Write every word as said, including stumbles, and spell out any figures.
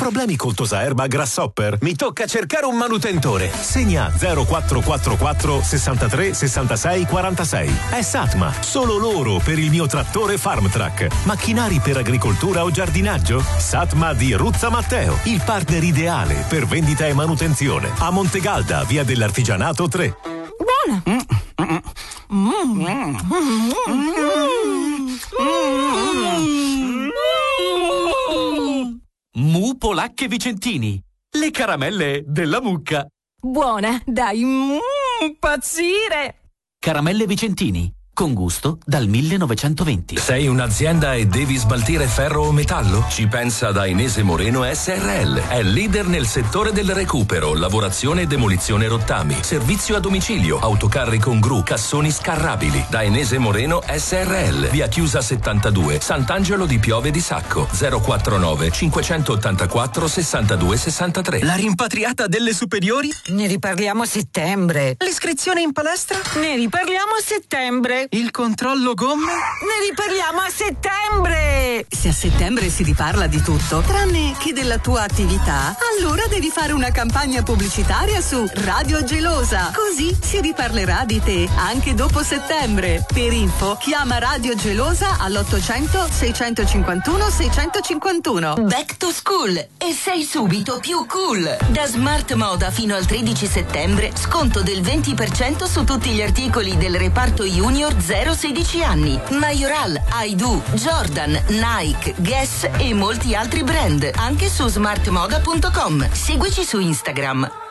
Problemi col Tosaerba Grasshopper? Mi tocca cercare un manutentore. Segna zero quattro quattro quattro sessantatré sessantasei quarantasei. È Satma, solo loro per il mio trattore Farmtrack. Macchinari per agricoltura o giardinaggio? Satma di Ruzza Matteo, il partner ideale per vendita e manutenzione. A Montegalda, via dell'Artigianato tre. Buona! Mm. Mm. Mm. Mm. Mu Polacche Vicentini, le caramelle della mucca. Buona, dai, mm, impazzire! Caramelle Vicentini, con gusto dal millenovecentoventi. Sei un'azienda e devi smaltire ferro o metallo? Ci pensa Dainese Moreno S R L. È leader nel settore del recupero, lavorazione e demolizione rottami, servizio a domicilio, autocarri con gru, cassoni scarrabili. Dainese Moreno S R L. Via Chiusa settantadue, Sant'Angelo di Piove di Sacco. zero quarantanove cinquecentottantaquattro sessantadue sessantatré. La rimpatriata delle superiori? Ne riparliamo a settembre. L'iscrizione in palestra? Ne riparliamo a settembre. Il controllo gomme? Ne riparliamo a settembre! Se a settembre si riparla di tutto, tranne che della tua attività, allora devi fare una campagna pubblicitaria su Radio Gelosa. Così si riparlerà di te anche dopo settembre. Per info, chiama Radio Gelosa all'ottocento seicentocinquantuno seicentocinquantuno. Back to school e sei subito più cool. Da Smart Moda fino al tredici settembre, sconto del venti per cento su tutti gli articoli del reparto Junior zero sedici anni. Majoral, Aidu, Jordan, Nike, Guess e molti altri brand. Anche su smart moda punto com. Seguici su Instagram.